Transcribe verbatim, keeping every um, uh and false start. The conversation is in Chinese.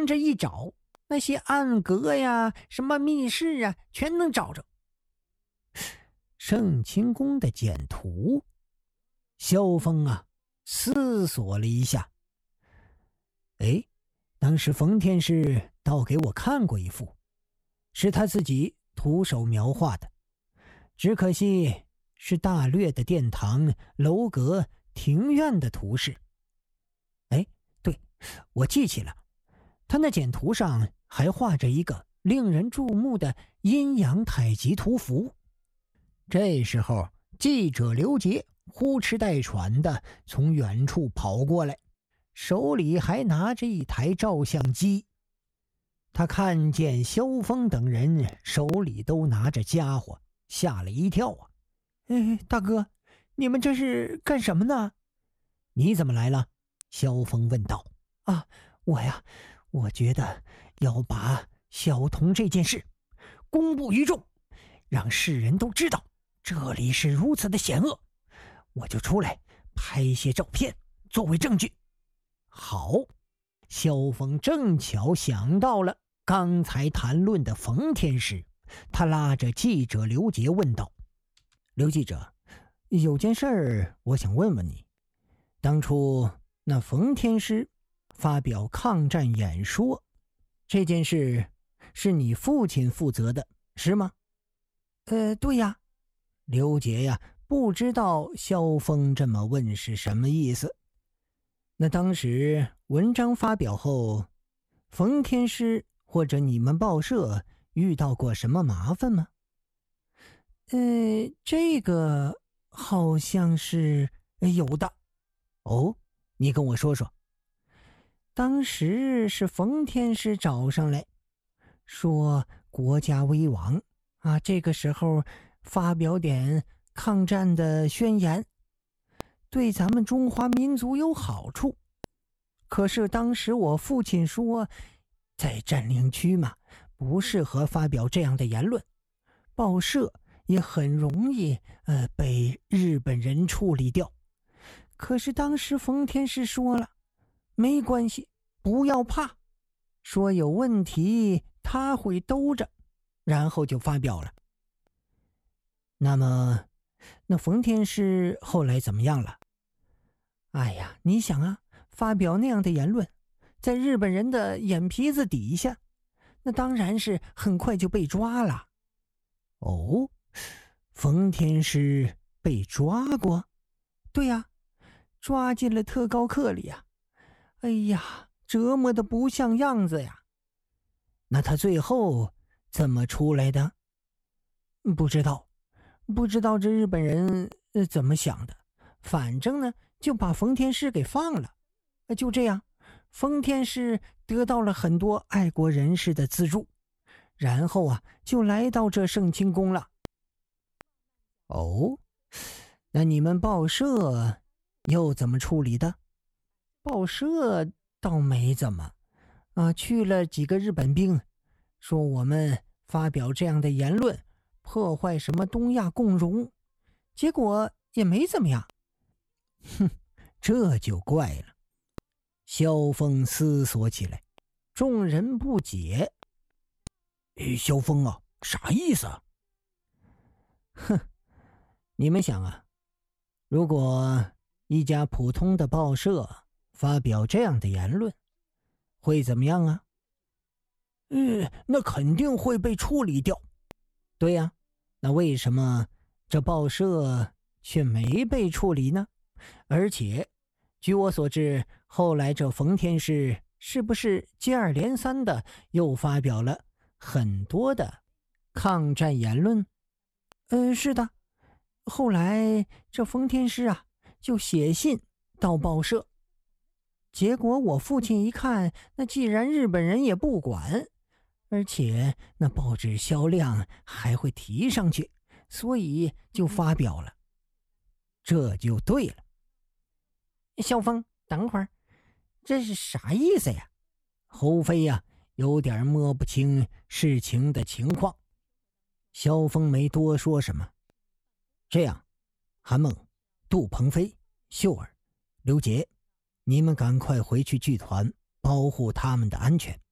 往这一找，那些暗格呀、什么密室啊，全能找着。圣清宫的简图，萧峰啊思索了一下，哎，当时冯天师倒给我看过一幅，是他自己徒手描画的，只可惜是大略的殿堂、楼阁、庭院的图示。哎，对，我记起了，他那简图上还画着一个令人注目的阴阳太极图符。这时候，记者刘杰呼哧带喘的从远处跑过来，手里还拿着一台照相机。他看见萧峰等人手里都拿着家伙，吓了一跳啊！哎，大哥，你们这是干什么呢？你怎么来了？萧峰问道。啊，我呀，我觉得要把小童这件事公布于众，让世人都知道这里是如此的险恶，我就出来拍一些照片作为证据。好，萧峰正巧想到了刚才谈论的冯天师，他拉着记者刘杰问道：刘记者，有件事儿我想问问你，当初那冯天师发表抗战演说，这件事是你父亲负责的，是吗？呃，对呀。刘杰呀，不知道萧峰这么问是什么意思。那当时文章发表后，冯天师或者你们报社遇到过什么麻烦吗？呃，这个好像是有的。哦，你跟我说说。当时是冯天师找上来，说国家危亡啊，这个时候发表点抗战的宣言，对咱们中华民族有好处。可是当时我父亲说，在占领区嘛，不适合发表这样的言论，报社也很容易呃被日本人处理掉。可是当时冯天师说了，没关系，不要怕，说有问题他会兜着，然后就发表了。那么那冯天师后来怎么样了？哎呀，你想啊，发表那样的言论，在日本人的眼皮子底下，那当然是很快就被抓了。哦，冯天师被抓过？对呀，抓进了特高课里呀。哎呀，折磨得不像样子呀。那他最后怎么出来的？不知道，不知道这日本人、呃、怎么想的，反正呢就把冯天师给放了。就这样，冯天师得到了很多爱国人士的资助，然后啊就来到这圣清宫了。哦，那你们报社又怎么处理的？报社倒没怎么啊，去了几个日本兵，说我们发表这样的言论破坏什么东亚共荣，结果也没怎么样。哼，这就怪了。萧峰思索起来，众人不解。萧峰啊，啥意思啊？哼，你们想啊，如果一家普通的报社发表这样的言论，会怎么样啊？嗯，那肯定会被处理掉。对呀，那为什么这报社却没被处理呢？而且据我所知，后来这冯天师是不是接二连三的又发表了很多的抗战言论？呃，是的。后来这冯天师啊就写信到报社，结果我父亲一看，那既然日本人也不管，而且那报纸销量还会提上去，所以就发表了。这就对了。萧峰，等会儿，这是啥意思呀？侯飞呀、啊，有点摸不清事情的情况。萧峰没多说什么。这样，韩梦、杜鹏飞、秀儿、刘杰，你们赶快回去剧团，保护他们的安全。